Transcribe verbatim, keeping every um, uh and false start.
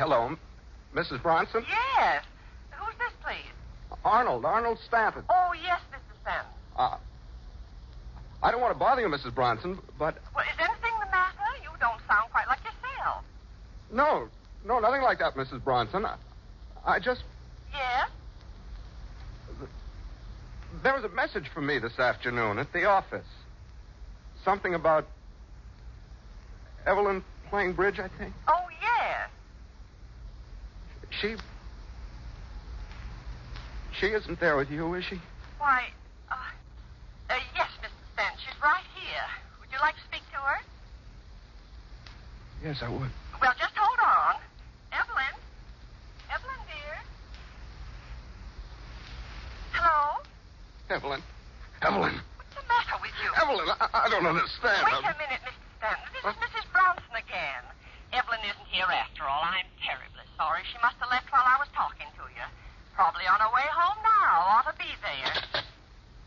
Hello, Missus Bronson? Yes. Who's this, please? Arnold, Arnold Stanton. Oh, yes, Mister Stanton. Uh, I don't want to bother you, Missus Bronson, but... Well, is anything the matter? You don't sound quite like yourself. No, no, nothing like that, Missus Bronson. I, I just... Yes? There was a message for me this afternoon at the office. Something about Evelyn playing bridge, I think. Oh, yes. She... She isn't there with you, is she? Why, uh, uh, yes, Mister Stanton. She's right here. Would you like to speak to her? Yes, I would. Well, just hold on. Evelyn? Evelyn, dear? Hello? Evelyn. Evelyn. What's the matter with you? Evelyn, I, I don't understand. Wait I'm... a minute, Mister Stanton. This is Missus Bronson again. Evelyn isn't here after all. I'm terribly sorry. She must have left while I was talking to you. Probably on her way home now. Ought to be there.